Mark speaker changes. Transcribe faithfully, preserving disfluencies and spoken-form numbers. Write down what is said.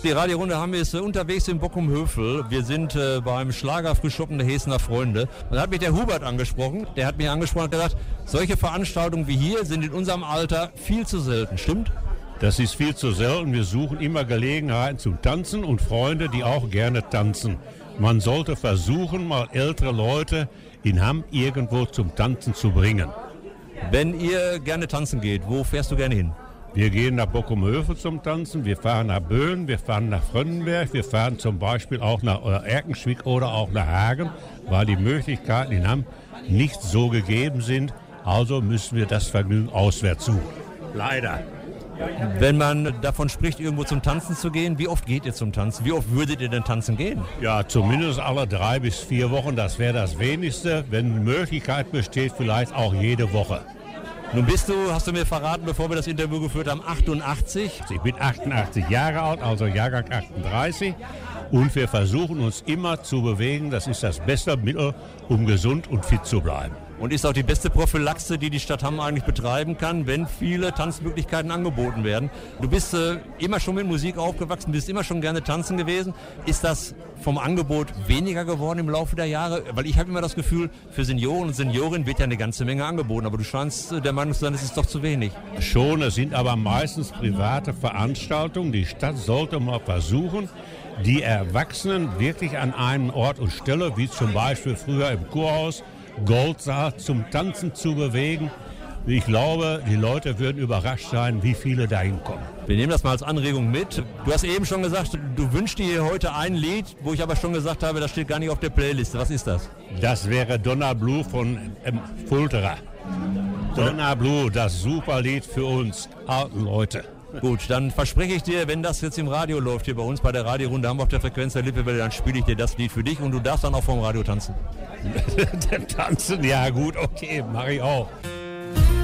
Speaker 1: Die Radiorunde haben wir ist äh, unterwegs in Bockum-Hövel. Wir sind äh, beim Schlagerfrühschoppen der Hesener Freunde. Und da hat mich der Hubert angesprochen. Der hat mich angesprochen und gesagt, solche Veranstaltungen wie hier sind in unserem Alter viel zu selten. Stimmt?
Speaker 2: Das ist viel zu selten. Wir suchen immer Gelegenheiten zum Tanzen und Freunde, die auch gerne tanzen. Man sollte versuchen, mal ältere Leute in Hamm irgendwo zum Tanzen zu bringen.
Speaker 1: Wenn ihr gerne tanzen geht, wo fährst du gerne hin?
Speaker 2: Wir gehen nach Bockum-Hövel zum Tanzen, wir fahren nach Böen, wir fahren nach Frönnenberg, wir fahren zum Beispiel auch nach Erkenschwick oder auch nach Hagen, weil die Möglichkeiten in Hamm nicht so gegeben sind. Also müssen wir das Vergnügen auswärts suchen. Leider.
Speaker 1: Wenn man davon spricht, irgendwo zum Tanzen zu gehen, wie oft geht ihr zum Tanzen? Wie oft würdet ihr denn tanzen gehen?
Speaker 2: Ja, zumindest alle drei bis vier Wochen, das wäre das Wenigste. Wenn die Möglichkeit besteht, vielleicht auch jede Woche.
Speaker 1: Nun bist du, hast du mir verraten, bevor wir das Interview geführt haben, achtundachtzig.
Speaker 2: Ich bin achtundachtzig Jahre alt, also Jahrgang achtunddreißig. Und wir versuchen uns immer zu bewegen. Das ist das beste Mittel, um gesund und fit zu bleiben.
Speaker 1: Und ist auch die beste Prophylaxe, die die Stadt Hamm eigentlich betreiben kann, wenn viele Tanzmöglichkeiten angeboten werden. Du bist äh, immer schon mit Musik aufgewachsen, bist immer schon gerne tanzen gewesen. Ist das vom Angebot weniger geworden im Laufe der Jahre? Weil ich habe immer das Gefühl, für Senioren und Seniorinnen wird ja eine ganze Menge angeboten. Aber du scheinst der Meinung zu sein, es ist doch zu wenig.
Speaker 2: Schon, es sind aber meistens private Veranstaltungen. Die Stadt sollte mal versuchen, die Erwachsenen wirklich an einem Ort und Stelle, wie zum Beispiel früher im Kurhaus, Goldsaal, zum Tanzen zu bewegen. Ich glaube, die Leute würden überrascht sein, wie viele da hinkommen.
Speaker 1: Wir nehmen das mal als Anregung mit. Du hast eben schon gesagt, du wünschst dir heute ein Lied, wo ich aber schon gesagt habe, das steht gar nicht auf der Playliste. Was ist das?
Speaker 2: Das wäre Donna Blue von ähm, Fulterer. Donna Blue, das super Lied für uns alten Leute.
Speaker 1: Gut, dann verspreche ich dir, wenn das jetzt im Radio läuft, hier bei uns bei der Radiorunde haben wir auf der Frequenz der Lippewelle, dann spiele ich dir das Lied für dich und du darfst dann auch vom Radio tanzen.
Speaker 2: Tanzen, ja gut, okay, mache ich auch.